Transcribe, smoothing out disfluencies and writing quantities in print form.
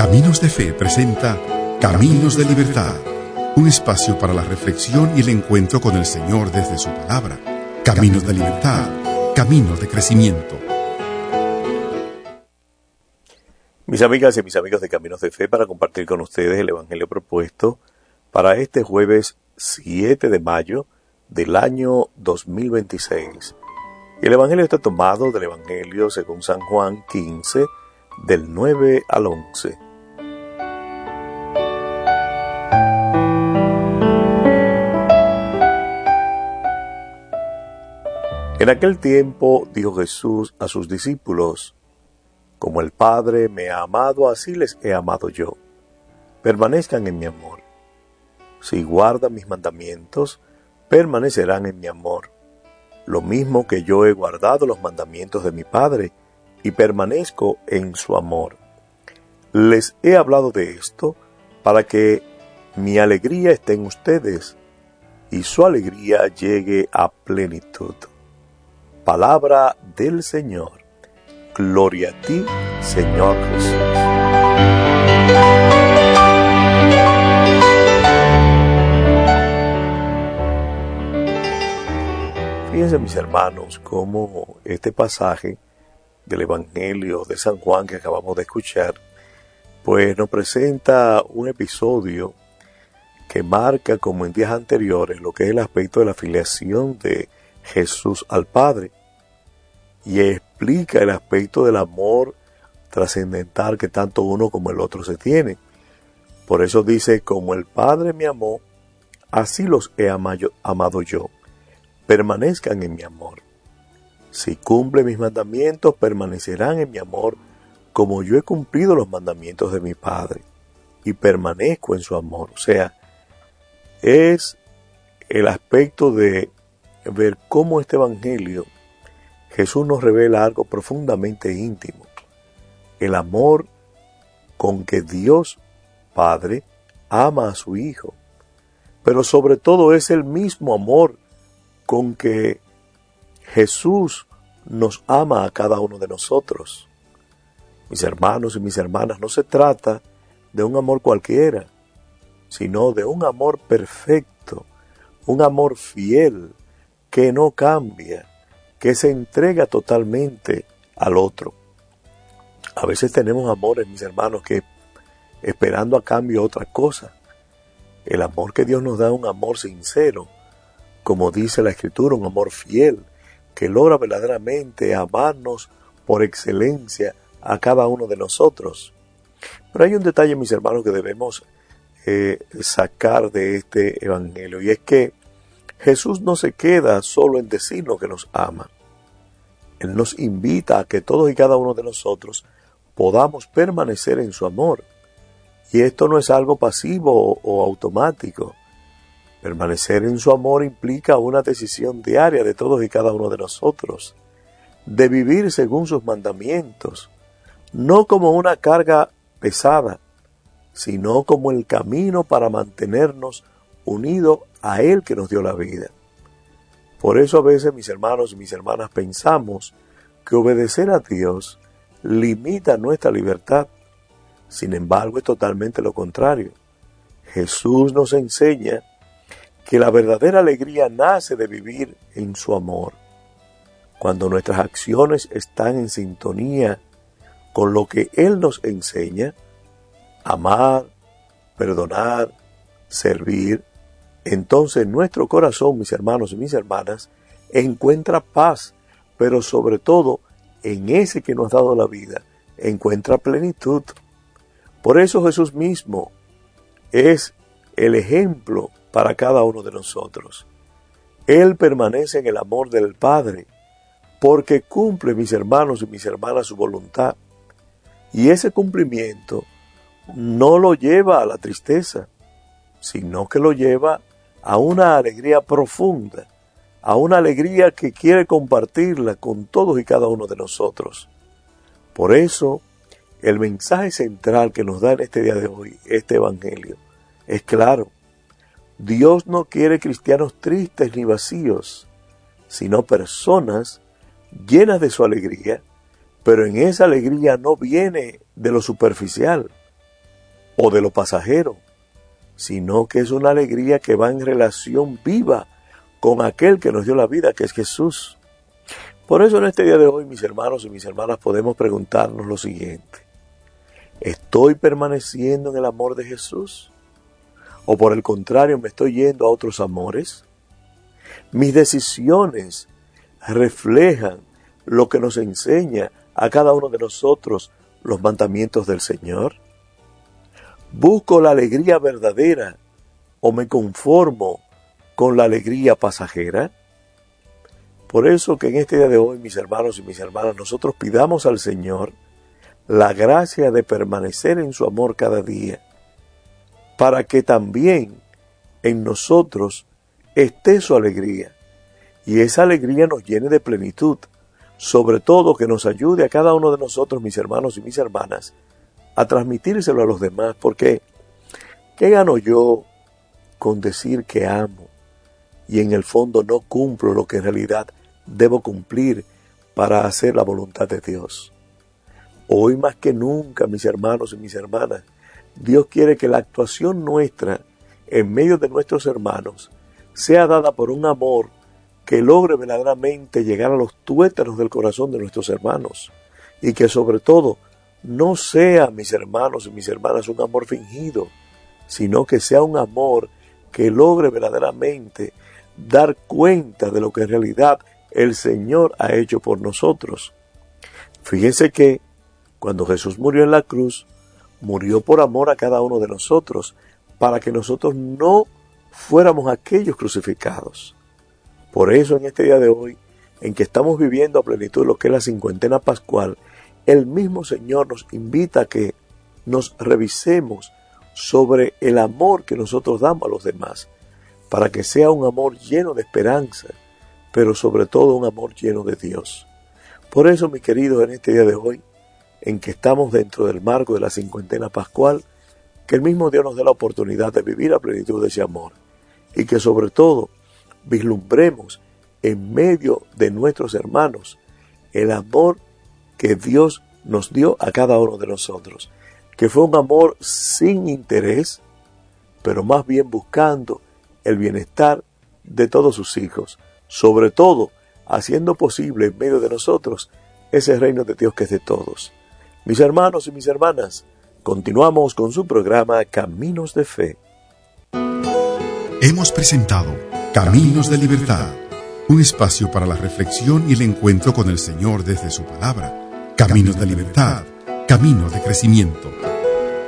Caminos de Fe presenta Caminos de Libertad, un espacio para la reflexión y el encuentro con el Señor desde su palabra. Caminos de Libertad, caminos de crecimiento. Mis amigas y mis amigos de Caminos de Fe, para compartir con ustedes el Evangelio propuesto para este jueves 7 de mayo del año 2026. El Evangelio está tomado del Evangelio según San Juan 15, del 9 al 11. En aquel tiempo dijo Jesús a sus discípulos: como el Padre me ha amado, así les he amado yo. Permanezcan en mi amor. Si guardan mis mandamientos, permanecerán en mi amor, lo mismo que yo he guardado los mandamientos de mi Padre, y permanezco en su amor. Les he hablado de esto para que mi alegría esté en ustedes, y su alegría llegue a plenitud. Palabra del Señor. Gloria a ti, Señor Jesús. Fíjense, mis hermanos, cómo este pasaje del Evangelio de San Juan que acabamos de escuchar, pues nos presenta un episodio que marca, como en días anteriores, lo que es el aspecto de la filiación de Jesús al Padre, y explica el aspecto del amor trascendental que tanto uno como el otro se tiene. Por eso dice: como el Padre me amó, así los he amado yo. Permanezcan en mi amor. Si cumplen mis mandamientos, permanecerán en mi amor, como yo he cumplido los mandamientos de mi Padre, y permanezco en su amor. O sea, es el aspecto de ver cómo este Evangelio, Jesús nos revela algo profundamente íntimo: el amor con que Dios Padre ama a su Hijo, pero sobre todo es el mismo amor con que Jesús nos ama a cada uno de nosotros. Mis hermanos y mis hermanas, no se trata de un amor cualquiera, sino de un amor perfecto, un amor fiel, que no cambia, que se entrega totalmente al otro. A veces tenemos amores, mis hermanos, que esperando a cambio otra cosa. El amor que Dios nos da es un amor sincero, como dice la Escritura, un amor fiel, que logra verdaderamente amarnos por excelencia a cada uno de nosotros. Pero hay un detalle, mis hermanos, que debemos sacar de este Evangelio, y es que Jesús no se queda solo en decirnos que nos ama. Él nos invita a que todos y cada uno de nosotros podamos permanecer en su amor. Y esto no es algo pasivo o automático. Permanecer en su amor implica una decisión diaria de todos y cada uno de nosotros, de vivir según sus mandamientos, no como una carga pesada, sino como el camino para mantenernos unidos a Él que nos dio la vida. Por eso a veces, mis hermanos y mis hermanas, pensamos que obedecer a Dios limita nuestra libertad. Sin embargo, es totalmente lo contrario. Jesús nos enseña que la verdadera alegría nace de vivir en su amor. Cuando nuestras acciones están en sintonía con lo que Él nos enseña, amar, perdonar, servir, entonces nuestro corazón, mis hermanos y mis hermanas, encuentra paz, pero sobre todo en ese que nos ha dado la vida, encuentra plenitud. Por eso Jesús mismo es el ejemplo para cada uno de nosotros. Él permanece en el amor del Padre, porque cumple, mis hermanos y mis hermanas, su voluntad. Y ese cumplimiento no lo lleva a la tristeza, sino que lo lleva a una alegría profunda, a una alegría que quiere compartirla con todos y cada uno de nosotros. Por eso, el mensaje central que nos da en este día de hoy, este Evangelio, es claro. Dios no quiere cristianos tristes ni vacíos, sino personas llenas de su alegría, pero en esa alegría no viene de lo superficial, o de lo pasajero, sino que es una alegría que va en relación viva con aquel que nos dio la vida, que es Jesús. Por eso en este día de hoy, mis hermanos y mis hermanas, podemos preguntarnos lo siguiente: ¿estoy permaneciendo en el amor de Jesús? ¿O por el contrario me estoy yendo a otros amores? Mis decisiones reflejan lo que nos enseña a cada uno de nosotros los mandamientos del Señor. ¿Busco la alegría verdadera o me conformo con la alegría pasajera? Por eso que en este día de hoy, mis hermanos y mis hermanas, nosotros pidamos al Señor la gracia de permanecer en su amor cada día, para que también en nosotros esté su alegría, y esa alegría nos llene de plenitud, sobre todo que nos ayude a cada uno de nosotros, mis hermanos y mis hermanas, a transmitírselo a los demás, porque ¿qué gano yo con decir que amo y en el fondo no cumplo lo que en realidad debo cumplir para hacer la voluntad de Dios? Hoy más que nunca, mis hermanos y mis hermanas, Dios quiere que la actuación nuestra en medio de nuestros hermanos sea dada por un amor que logre verdaderamente llegar a los tuétanos del corazón de nuestros hermanos, y que sobre todo no sea, mis hermanos y mis hermanas, un amor fingido, sino que sea un amor que logre verdaderamente dar cuenta de lo que en realidad el Señor ha hecho por nosotros. Fíjense que cuando Jesús murió en la cruz, murió por amor a cada uno de nosotros, para que nosotros no fuéramos aquellos crucificados. Por eso en este día de hoy, en que estamos viviendo a plenitud lo que es la cincuentena pascual, el mismo Señor nos invita a que nos revisemos sobre el amor que nosotros damos a los demás, para que sea un amor lleno de esperanza, pero sobre todo un amor lleno de Dios. Por eso, mis queridos, en este día de hoy, en que estamos dentro del marco de la cincuentena pascual, que el mismo Dios nos dé la oportunidad de vivir a plenitud de ese amor, y que sobre todo vislumbremos en medio de nuestros hermanos el amor que Dios nos dio a cada uno de nosotros, que fue un amor sin interés, pero más bien buscando el bienestar de todos sus hijos, sobre todo haciendo posible en medio de nosotros ese reino de Dios que es de todos. Mis hermanos y mis hermanas, continuamos con su programa Caminos de Fe. Hemos presentado Caminos de Libertad, un espacio para la reflexión y el encuentro con el Señor desde su palabra. Caminos de Libertad, camino de crecimiento.